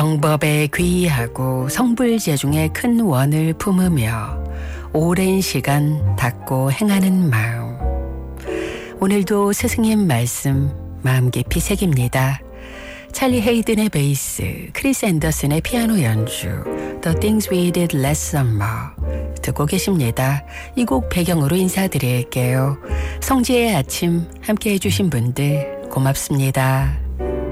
정법에 귀의하고 성불재중에 큰 원을 품으며 오랜 시간 닦고 행하는 마음. 오늘도 스승님 말씀 마음 깊이 새깁니다. 찰리 헤이든의 베이스, 크리스 앤더슨의 피아노 연주, The Things We Did Last Summer 듣고 계십니다. 이 곡 배경으로 인사드릴게요. 성지의 아침 함께 해주신 분들 고맙습니다.